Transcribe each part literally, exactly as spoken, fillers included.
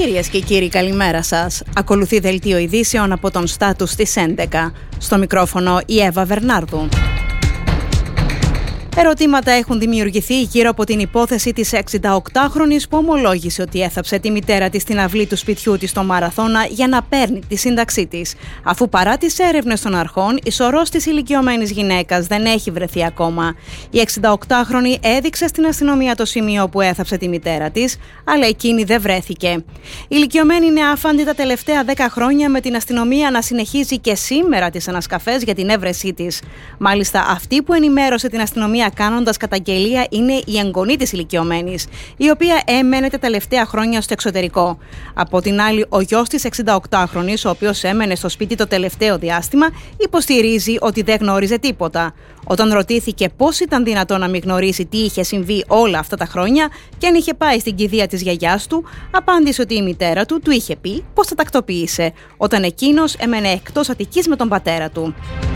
Κυρίες και κύριοι, καλημέρα σας. Ακολουθεί δελτίο ειδήσεων από τον Στάτους στις έντεκα. Στο μικρόφωνο η Εύα Βερνάρδου. Ερωτήματα έχουν δημιουργηθεί γύρω από την υπόθεση της εξηνταοκτάχρονης που ομολόγησε ότι έθαψε τη μητέρα της στην αυλή του σπιτιού της στο Μαραθώνα για να παίρνει τη σύνταξή της. Αφού παρά τις έρευνες των αρχών, η σωρός της ηλικιωμένης γυναίκας δεν έχει βρεθεί ακόμα. Η εξηνταοκτάχρονη έδειξε στην αστυνομία το σημείο που έθαψε τη μητέρα της, αλλά εκείνη δεν βρέθηκε. Η ηλικιωμένη είναι άφαντη τα τελευταία δέκα χρόνια, με την αστυνομία να συνεχίζει και σήμερα τις ανασκαφές για την έβρεσή της. Μάλιστα, αυτή που ενημέρωσε την αστυνομία κάνοντας καταγγελία είναι η εγγονή της ηλικιωμένης, η οποία έμενε τα τελευταία χρόνια στο εξωτερικό. Από την άλλη, ο γιος της εξηνταοκτάχρονης, ο οποίος έμενε στο σπίτι το τελευταίο διάστημα, υποστηρίζει ότι δεν γνώριζε τίποτα. Όταν ρωτήθηκε πώς ήταν δυνατόν να μην γνωρίσει τι είχε συμβεί όλα αυτά τα χρόνια και αν είχε πάει στην κηδεία της γιαγιάς του, απάντησε ότι η μητέρα του του είχε πει πως τα τακτοποίησε, όταν εκείνος έμενε εκτός Αττικής με τον πατέρα του.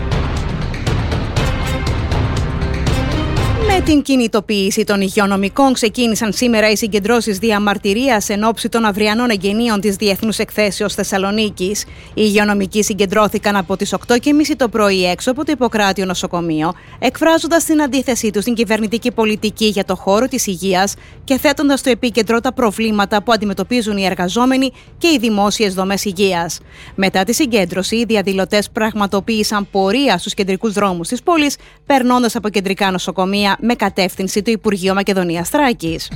Με την κινητοποίηση των υγειονομικών ξεκίνησαν σήμερα οι συγκεντρώσεις διαμαρτυρίας εν ώψη των αυριανών εγγενείων της Διεθνούς Εκθέσεως Θεσσαλονίκης. Οι υγειονομικοί συγκεντρώθηκαν από τις οκτώ και μισή το πρωί έξω από το Ιπποκράτιο νοσοκομείο, εκφράζοντας την αντίθεσή τους στην κυβερνητική πολιτική για το χώρο της υγείας και θέτοντας στο επίκεντρο τα προβλήματα που αντιμετωπίζουν οι εργαζόμενοι και οι δημόσιες δομές υγείας. Μετά τη συγκέντρωση, οι διαδηλωτές πραγματοποίησαν πορεία στους κεντρικούς δρόμους της πόλης, περνώντας από κεντρικά νοσοκομεία με κατεύθυνση του Υπουργείου Μακεδονίας Θράκης.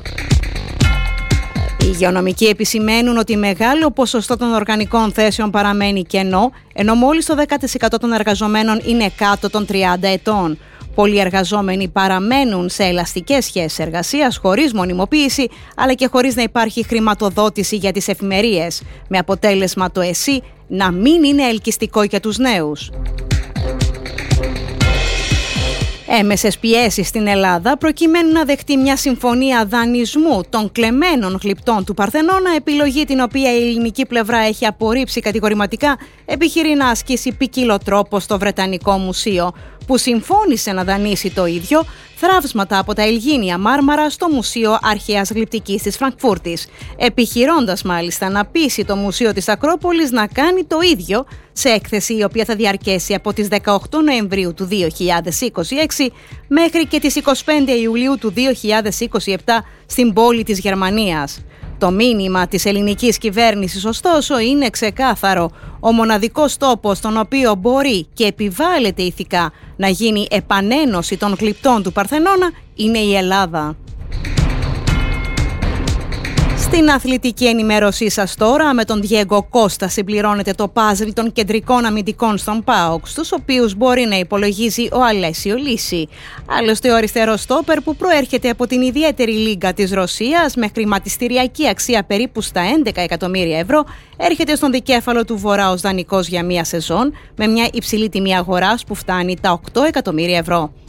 Οι υγειονομικοί επισημαίνουν ότι μεγάλο ποσοστό των οργανικών θέσεων παραμένει κενό, ενώ μόλις το δέκα τοις εκατό των εργαζομένων είναι κάτω των τριάντα ετών. Πολλοί εργαζόμενοι παραμένουν σε ελαστικές σχέσεις εργασίας, χωρίς μονιμοποίηση, αλλά και χωρίς να υπάρχει χρηματοδότηση για τις εφημερίες, με αποτέλεσμα το ΕΣΥ να μην είναι ελκυστικό για τους νέους. Έμεσες πιέσεις στην Ελλάδα προκειμένου να δεχτεί μια συμφωνία δανεισμού των κλεμμένων γλυπτών του Παρθενώνα, επιλογή την οποία η ελληνική πλευρά έχει απορρίψει κατηγορηματικά, επιχειρεί να ασκήσει ποικίλο τρόπο στο Βρετανικό Μουσείο, που συμφώνησε να δανείσει το ίδιο θραύσματα από τα Ελγίνια Μάρμαρα στο Μουσείο Αρχαίας Γλυπτικής της Φραγκφούρτης, επιχειρώντας μάλιστα να πείσει το Μουσείο της Ακρόπολης να κάνει το ίδιο σε έκθεση η οποία θα διαρκέσει από τις δεκαοκτώ Νοεμβρίου του δύο χιλιάδες είκοσι έξι μέχρι και τις είκοσι πέντε Ιουλίου του δύο χιλιάδες είκοσι επτά στην πόλη της Γερμανίας. Το μήνυμα της ελληνικής κυβέρνησης, ωστόσο, είναι ξεκάθαρο. Ο μοναδικός τόπος στον οποίο μπορεί και επιβάλλεται ηθικά να γίνει επανένωση των γλυπτών του Παρθενώνα είναι η Ελλάδα. Στην αθλητική ενημέρωσή σας τώρα, με τον Διέγκο Κώστα συμπληρώνεται το πάζλ των κεντρικών αμυντικών στον ΠΑΟΚ, στους οποίους μπορεί να υπολογίζει ο Αλέσιο Λύση. Άλλωστε, ο αριστερός στόπερ, που προέρχεται από την ιδιαίτερη λίγκα της Ρωσίας με χρηματιστηριακή αξία περίπου στα έντεκα εκατομμύρια ευρώ, έρχεται στον δικέφαλο του Βορρά ως δανεικός για μία σεζόν, με μια υψηλή τιμή αγοράς που φτάνει τα οκτώ εκατομμύρια ευρώ.